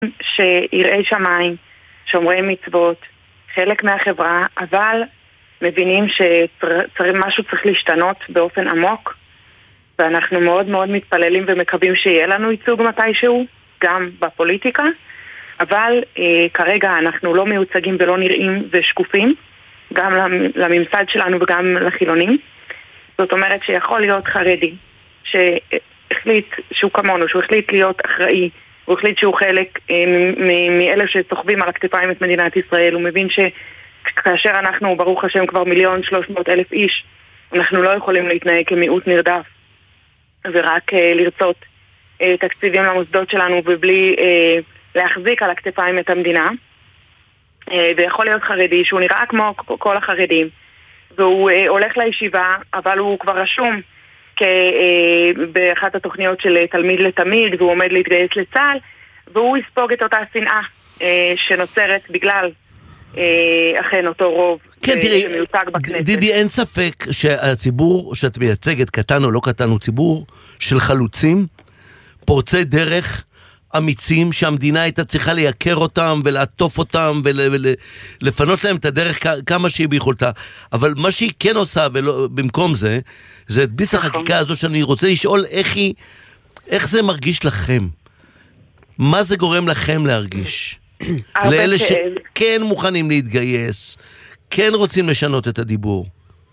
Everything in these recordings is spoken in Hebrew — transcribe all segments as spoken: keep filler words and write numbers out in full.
שיראי שמיים, שומרי מצוות, חלק מהחברה, אבל מבינים שמשהו צריך להשתנות באופן עמוק, ואנחנו מאוד מאוד מתפללים ומקווים שיהיה לנו ייצוג מתישהו, גם בפוליטיקה, אבל אה, כרגע אנחנו לא מיוצגים ולא נראים ושקופים, גם לממסד שלנו וגם לחילונים. זאת אומרת שיכול להיות חרדי, שהחליט שהוא כמונו, שהוא החליט להיות אחראי, הוא החליט שהוא חלק אה, מאלה שסוחבים על הכתפיים את מדינת ישראל, הוא מבין שכאשר אנחנו, ברוך השם, כבר מיליון שלוש מאות אלף איש, אנחנו לא יכולים להתנהג כמיעוט נרדף, ורק אה, לרצות אה, תקציבים למוסדות שלנו ובלי אה, להחזיק על הכתפיים את המדינה. אה, ויכול להיות חרדי שהוא נראה כמו כל החרדים, והוא אה, הולך לישיבה, אבל הוא כבר רשום כ, אה, באחת התוכניות של תלמיד לתמיד, והוא עומד להתגייס לצה"ל, והוא יספוג את אותה שנאה אה, שנוצרת בגלל אה, אכן אותו רוב. כן, תראי, דידי, אין ספק שהציבור שאת מייצגת, קטן או לא קטן, הוא ציבור של חלוצים, פורצי דרך, אמיצים, שהמדינה הייתה צריכה לייקר אותם ולעטוף אותם ולפנות להם את הדרך כמה שהיא ביכולתה. אבל מה שהיא כן עושה במקום זה, זה את ביץ החקיקה הזו שאני רוצה לשאול איך היא, איך זה מרגיש לכם? מה זה גורם לכם להרגיש? לאלה שכן מוכנים להתגייס, כן רוצים לשנות את הדיבור.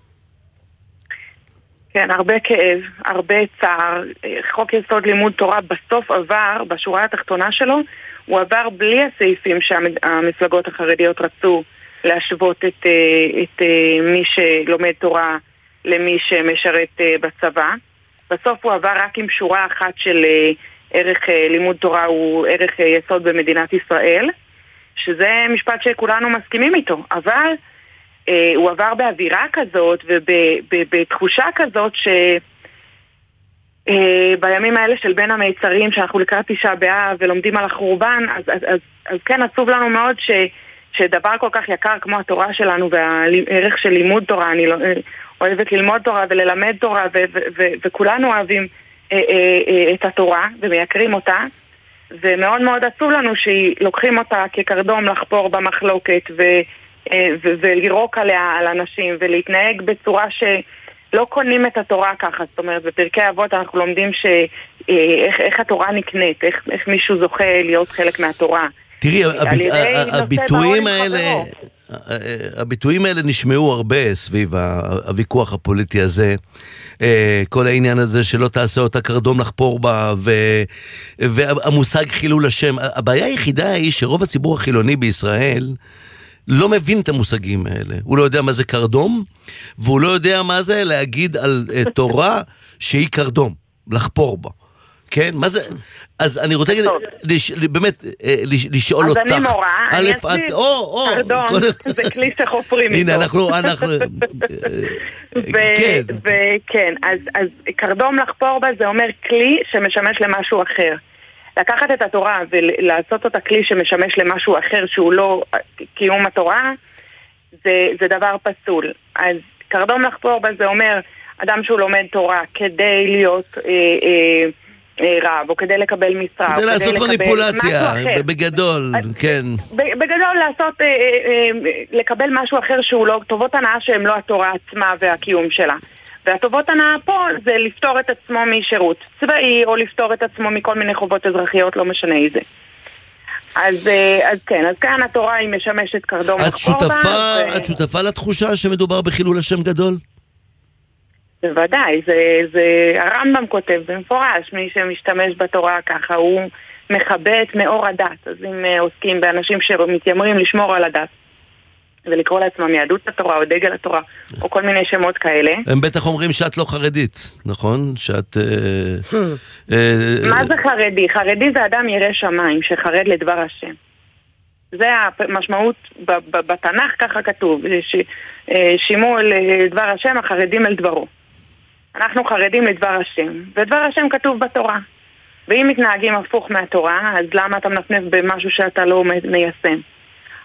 כן, הרבה כאב, הרבה צער. חוק יסוד לימוד תורה בסוף עבר, בשורה התחתונה שלו, הוא עבר בלי הסעיפים שהמפלגות החרדיות רצו להשוות את, את מי שלומד תורה למי שמשרת בצבא. בסוף הוא עבר רק עם שורה אחת של ערך לימוד תורה הוא ערך יסוד במדינת ישראל, שזה משפט שכולנו מסכימים איתו, אבל אה, הוא עבר באווירה כזאת ובתחושה כזאת שבימים אה, האלה של בין המיצרים, שאנחנו לקראת תשעה באב ולומדים על החורבן, אז, אז, אז, אז כן עצוב לנו מאוד ש, שדבר כל כך יקר כמו התורה שלנו והערך של לימוד תורה, אני לא, אוהבת ללמוד תורה וללמד תורה ו, ו, ו, וכולנו אוהבים אה, אה, אה, את התורה ומייקרים אותה, ומאוד מאוד עצוב לנו שלוקחים אותה כקרדום לחפור במחלוקת ו, ו, ולירוק עליה על אנשים ולהתנהג בצורה שלא קונים את התורה ככה. זאת אומרת, בפרקי אבות אנחנו לומדים ש, איך, איך התורה נקנית, איך, איך מישהו זוכה להיות חלק מהתורה. תראי, הביטויים האלה, הביטויים האלה נשמעו הרבה סביב הוויכוח הפוליטי הזה, כל העניין הזה שלא תעשה אותה קרדום לחפור בה, והמושג חילול השם. הבעיה היחידה היא שרוב הציבור החילוני בישראל לא מבין את המושגים האלה. הוא לא יודע מה זה קרדום, והוא לא יודע מה זה להגיד על תורה שהיא קרדום, לחפור בה. כן? מה זה? אז אני רוצה באמת לשאול אותך. אז אני מורה, אני אסביר. קרדום, זה כלי שחופרים איתו. הנה, אנחנו... וכן, אז קרדום לחפור בה זה אומר כלי שמשמש למשהו אחר. לקחת את התורה ולעשות אותה כלי שמשמש למשהו אחר שהוא לא קיום התורה, זה דבר פסול. אז קרדום לחפור בה זה אומר אדם שהוא לומד תורה כדי להיות... רב, או כדי לקבל משרה, כדי לעשות מניפולציה, בגדול, כן. בגדול לעשות, לקבל משהו אחר שהוא לא, טובות הנאה שהם לא התורה עצמה והקיום שלה. והטובות הנאה פה זה לפתור את עצמו משירות צבאי, או לפתור את עצמו מכל מיני חובות אזרחיות, לא משנה איזה. אז, אז כן, אז כאן התורה היא משמשת קרדום לחפור בה. את שותפה לתחושה שמדובר בחילול השם גדול? בוודאי, זה, זה הרמב"ם כותב במפורש, מי שמשתמש בתורה ככה הוא מכבה את מאור הדת. אז אם עוסקים באנשים שמתיימרים לשמור על הדת ולקרוא לעצמם יהדות התורה או דגל התורה או כל מיני שמות כאלה, הם בטח אומרים שאת לא חרדית, נכון? שאת... מה זה חרדי? חרדי זה אדם ירא שמיים שחרד לדבר השם. זה המשמעות בתנ"ך, ככה כתוב, שימו לדבר השם, החרדים אל דברו. אנחנו חרדים לדבר השם, ודבר השם כתוב בתורה. ואם מתנהגים הפוך מהתורה, אז למה אתה מנפנף במשהו שאתה לא מיישם?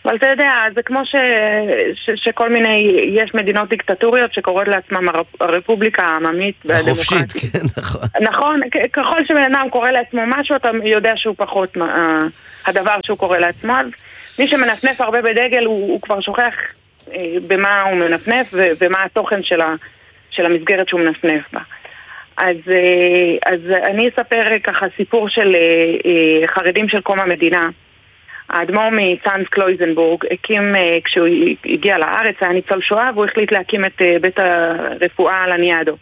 אבל אתה יודע, זה כמו ש, ש, שכל מיני, יש מדינות דיקטטוריות שקוראות לעצמם הרפובליקה העממית והדמוקרטית. החופשית, כן, נכון. נכון, ככל שבן אדם קורא לעצמו משהו, אתה יודע שהוא פחות הדבר שהוא קורא לעצמו. אז מי שמנפנף הרבה בדגל, הוא, הוא כבר שוכח במה הוא מנפנף ו, ומה התוכן של, ה, של המסגרת שהוא מנפנף בה. אז, אז אני אספר ככה סיפור של חרדים של קום המדינה. האדמו"ר מצאנז קלויזנבורג הקים, כשהוא הגיע לארץ, היה ניצול שואה, והוא החליט להקים את בית הרפואה לניאדו.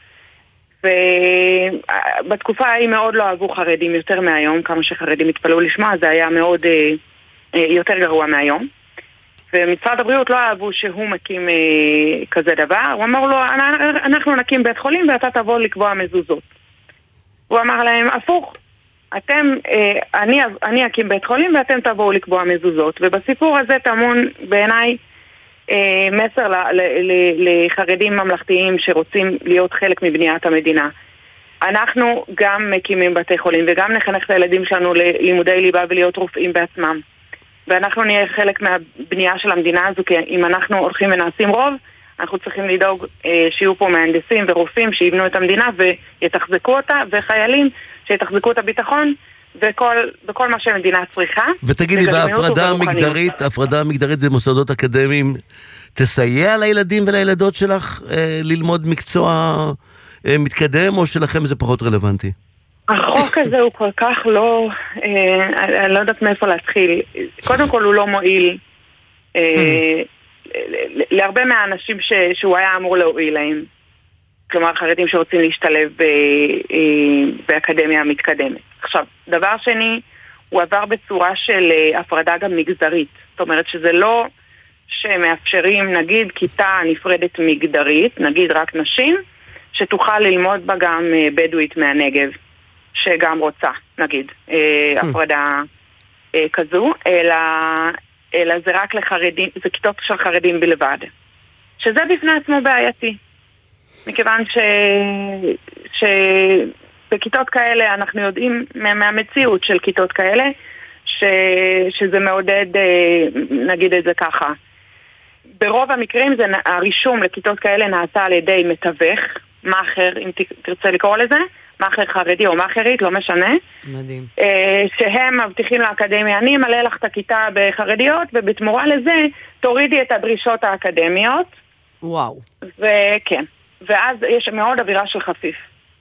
ובתקופה ההיא מאוד לא אהבו חרדים יותר מהיום, כמה שחרדים התפלאו לשמוע, זה היה מאוד יותר גרוע מהיום. ומשרד הבריאות לא אהבו שהוא מקים כזה דבר, הוא אמר לו, אנחנו נקים בית חולים ואתה תבוא לקבוע מזוזות. הוא אמר להם, הפוך. אתם, אה, אני, אני אקים בית חולים ואתם תבואו לקבוע מזוזות. ובסיפור הזה טמון בעיניי אה, מסר ל, ל, ל, לחרדים ממלכתיים שרוצים להיות חלק מבניית המדינה. אנחנו גם מקימים בתי חולים וגם נחנך את הילדים שלנו ללימודי ליבה ולהיות רופאים בעצמם. ואנחנו נהיה חלק מהבנייה של המדינה הזו, כי אם אנחנו הולכים ונעשים רוב, אנחנו צריכים לדאוג אה, שיהיו פה מהנדסים ורופאים שיבנו את המדינה ויתחזקו אותה, וחיילים שיתחזקו את הביטחון וכל, וכל מה שהמדינה צריכה. ותגידי, וההפרדה המגדרית, ההפרדה המגדרית במוסדות אקדמיים תסייע לילדים ולילדות שלך אה, ללמוד מקצוע אה, מתקדם, או שלכם זה פחות רלוונטי? החוק הזה הוא כל כך לא, אה, אני לא יודעת מאיפה להתחיל. קודם כל הוא לא מועיל אה, להרבה מהאנשים ש, שהוא היה אמור להועיל להם. כלומר, חרדים שרוצים להשתלב ב, באקדמיה המתקדמת. עכשיו, דבר שני, הוא עבר בצורה של הפרדה גם מגזרית. זאת אומרת שזה לא שמאפשרים, נגיד, כיתה נפרדת מגדרית, נגיד רק נשים, שתוכל ללמוד בה גם בדואית מהנגב, שגם רוצה, נגיד, הפרדה כזו, אלא, אלא זה רק לחרדים, זה כיתות של חרדים בלבד. שזה בפני עצמו בעייתי. מכיוון ש... שבכיתות כאלה אנחנו יודעים מהמציאות של כיתות כאלה ש... שזה מעודד, נגיד את זה ככה. ברוב המקרים זה... הרישום לכיתות כאלה נעשה על ידי מתווך, מאחר, אם תרצה לקרוא לזה, מאחר חרדי או מאחרית, לא משנה. מדהים. שהם מבטיחים לאקדמיה, אני אמלא לך את הכיתה בחרדיות, ובתמורה לזה תורידי את הדרישות האקדמיות. וואו. וכן. ואז יש מאוד אווירה של חפיף.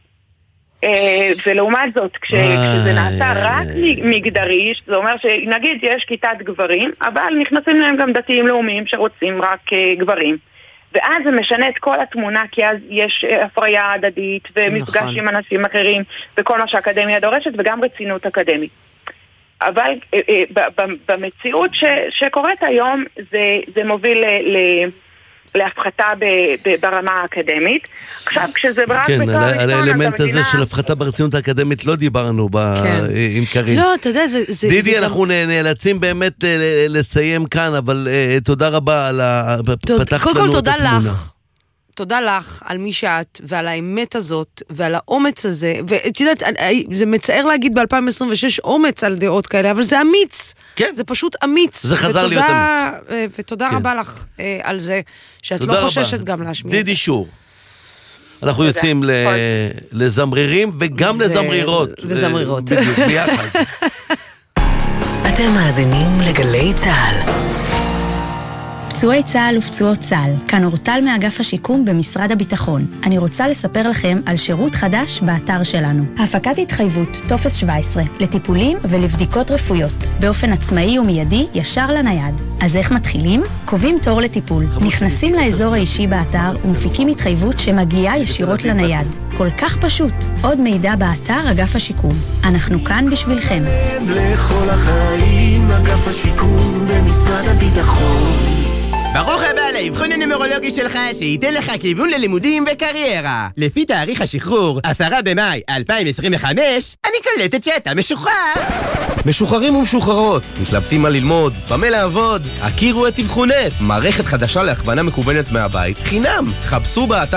ולעומת זאת, כשזה נעשה רק מגדרי, זה אומר שנגיד יש כיתת גברים, אבל נכנסים להם גם דתיים לאומיים שרוצים רק גברים. ואז זה משנה את כל התמונה, כי אז יש הפריה הדדית ומפגש עם אנשים אחרים, וכל מה שהאקדמיה דורשת, וגם רצינות אקדמית. אבל במציאות שקורית היום, זה מוביל ל... להפחתה ברמה האקדמית. עכשיו, כשזה רק כן, בתואר ראשון, על האלמנט הזה של הפחתה ברצינות האקדמית לא דיברנו עם קרין. לא, אתה יודע, זה... דידי, אנחנו נאלצים באמת לסיים כאן, אבל תודה רבה על פתחת לנו את התמונה. תודה לך על מי שאת ועל האמת הזאת ועל האומץ הזה, ואת יודעת, זה מצער להגיד ב-אלפיים עשרים ושש אומץ על דעות כאלה, אבל זה אמיץ. כן. זה פשוט אמיץ. זה חזר להיות אמיץ. ותודה כן. רבה לך על זה, שאת לא חוששת גם להשמיע. דידי שור. אנחנו יוצאים לזמרירים וגם לזמרירות. וזמרירות. בדיוק, ביחד. אתם מאזינים לגלי צהל. פצועי צהל ופצועות צהל, כאן אורטל מאגף השיקום במשרד הביטחון. אני רוצה לספר לכם על שירות חדש באתר שלנו. הפקת התחייבות, טופס שבע עשרה, לטיפולים ולבדיקות רפואיות, באופן עצמאי ומיידי ישר לנייד. אז איך מתחילים? קובעים תור לטיפול, נכנסים לאזור האישי באתר ומפיקים התחייבות שמגיעה ישירות לנייד. כל כך פשוט. עוד מידע באתר אגף השיקום. אנחנו כאן בשבילכם. לכל החיים, אגף השיקום במשרד הביטחון. ברוך הבא לאבחון הנומרולוגי שלך שייתן לך כיוון ללימודים וקריירה. לפי תאריך השחרור, עשרה במאי אלפיים עשרים וחמש, אני קולטת שאתה משוחרר. משוחררים ומשוחררות, מתלבטים מה ללמוד, במה לעבוד, הכירו את אבחונת, מערכת חדשה להכוונה מקוונת מהבית, חינם. חפשו באתר